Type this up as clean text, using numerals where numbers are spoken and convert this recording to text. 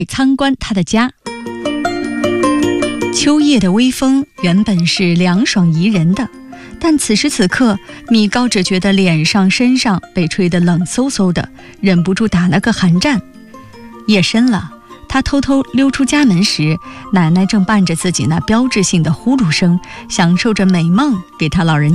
参观他的家。秋夜的微风原本是凉爽宜人的，但此时此刻，米高只觉得脸上身上被吹得冷飕飕的，忍不住打了个寒战。夜深了，他偷偷溜出家门时，奶奶正伴着自己那标志性的呼噜声，享受着美梦给他老人